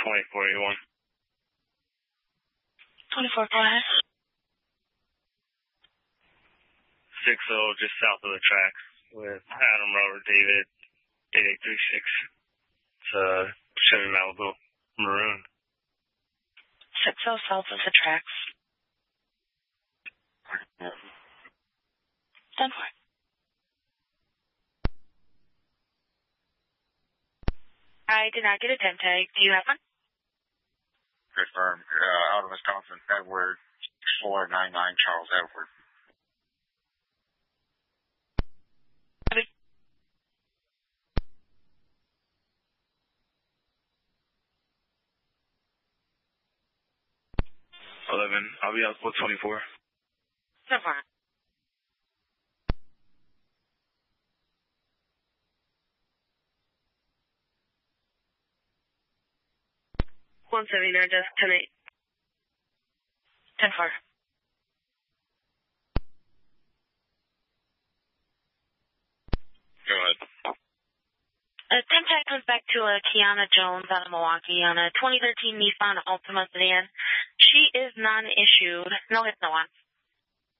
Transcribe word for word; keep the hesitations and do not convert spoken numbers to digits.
twenty-four eighty-one. twenty-four, go ahead. six oh just south of the tracks with Adam Robert David, eight eight three six. It's a Chevy Malibu, maroon. six oh south of the tracks. ten four. I did not get a ten tag. Do you have one? Confirm. Uh, out of Wisconsin, Edward, four nine nine Charles Edward. eleven. I'll be out for twenty-four. ten four. one seventy-nine, desk ten eight. ten four. Go ahead. A ten tag comes back to a Kiana Jones out of Milwaukee on a twenty thirteen Nissan Altima sedan. She is non-issued. No hits, no on.